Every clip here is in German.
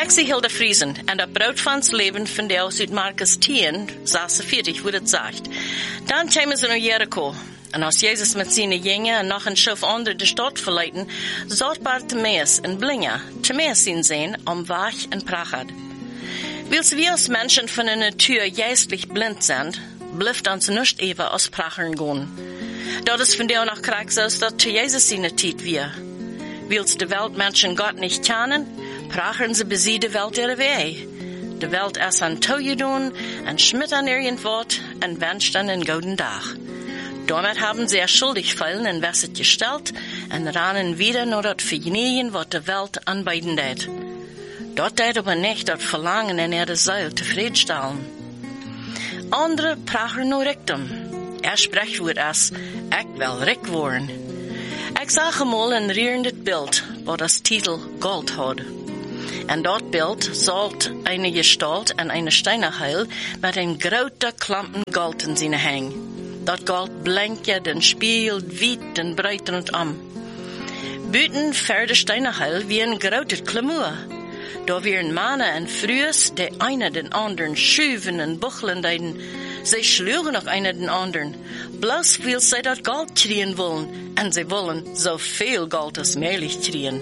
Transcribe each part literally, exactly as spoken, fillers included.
Ik zie Hilde Friesen en dat brood van het leven van de uit Markus tien, zesenveertig, wo het zegt. Dan kwamen ze naar Jericho. En als Jezus met zijn jingen en nog een schoof andere de stad verleiden, zat Bartimaeus en blinge, Timaeus zien zijn, om wach en prachtig. Wils wir als Menschen von der Natur geistlich blind sind, blijft ons nicht even als prachern gaan. Dat is van der noch krijg zoals dat zu Jesus seine Tijd weer. Wils de Welt Menschen Gott nicht kennen, prachern sie besie de Welt ihre Weh. De Welt erst an Touge doen en schmittern irgendwort en wünscht dann einen guten Tag. Damit haben sie schuldig fallen en Wässet gestellt en rannen wieder nur dat vergnügen, wat de Welt anbieten deed. Dat deed aber nicht dat Verlangen in ihre Seele zufriedenstellen. Andere prachen nur Richtung. Er Sprechwoord is, ik wil rijk worden. Ik zag eenmaal een rierendes beeld, wat als titel Gold had. En dat beeld zat eine Gestalt en eine Steinerheil met een grote klampen Gold in zijn hang. Dat Gold blinkte en spielt weit en breit rondom. Buiten verder Steinerheil wie een grote klemur. Da wären Männer en Frühes, die einer den anderen schüven en buchlen deiden. Sie schlugen auf einer den anderen, bloß weil sie das Gold kriegen wollen, und sie wollen so viel Gold als möglich kriegen.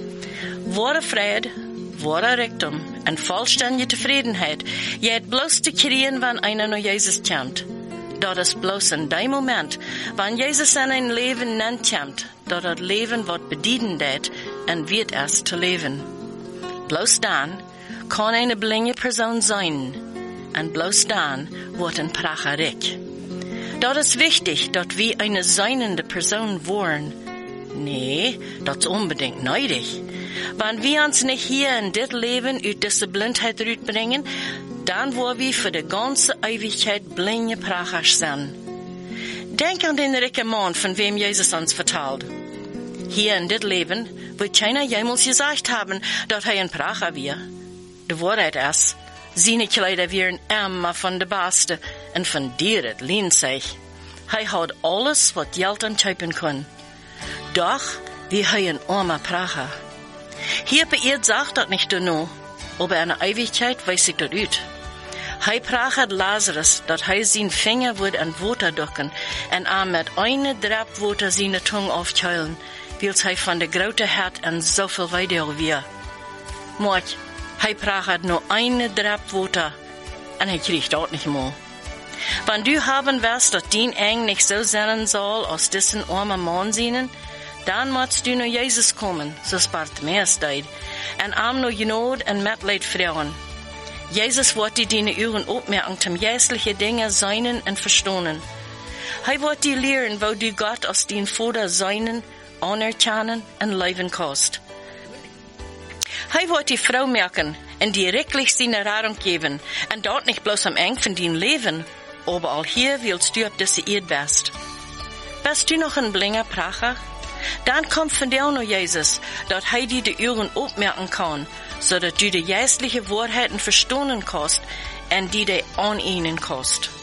Wahre Friede, wahre Reichtum und vollständige Zufriedenheit, geht bloß zu kriegen, wenn einer nur Jesus kennt. Dat is bloß in dem Moment, wenn Jesus in ein Leben nennt kommt, dat das Leben wird bedienen deed und wird erst zu leben. Bloß dann kann eine blinge Person sein. En bloß dann wordt een pracher rik. Dat is wichtig, dat wir eine seinende Person worden. Nee, dat is unbedingt nötig. Wenn wir uns nicht hier in dit Leben uit diese Blindheit uitbrengen, dann wollen wir für die ganze Ewigkeit blinde prachers sein. Denk an den ricken Mann, von wem Jesus uns vertelt. Hier in dit Leben wird keiner jemals gesagt haben, dat hij een pracher wir. De Wahrheit ist, seine Kleider wären immer von der Beste und von dir het lehnt sich. Hij hat alles, wat Geld anteipen kann. Doch, wie hij ein armer Pracher. Hier beirrt sagt dat nicht nur, aber in der Ewigkeit weiß ich dat ut. Hij prachert Lazarus, dat hij zijn Finger wird an Water ducken en aan met eine Drap Water seine Tung aufkeulen, wils hij von der grote Herd en zoveel weideel weer. Maar hij prachert nur eine Drap Water en hij kriegt dat nicht mehr. Wenn du haben wirst, dat dien eng nicht so sein soll, als diesen armen Mann zienen, dann musst du naar Jesus kommen, zoals Bartimaeus deed, en am nur Genot en Mitleid vragen. Jesus wird dir deine Ohren opmerken zum geistliche Dinge seinen und verstohnen. Hij wird dir lehren, wo du Gott als dein Vater seinen, anerkennen und leben kannst. Hij wird die Frau merken und dir wirklich seine Ratung geben, und dort nicht bloß am Eng von dein Leben, aber all hier willst du auf diese Erde bist. Bist du noch ein blinger Pracher? Dann kommt von dir nur Jesus, dass hij dir die Ohren opmerken kann, so dass du die geistliche Wahrheiten verstehen kannst und die dir an ihnen kannst.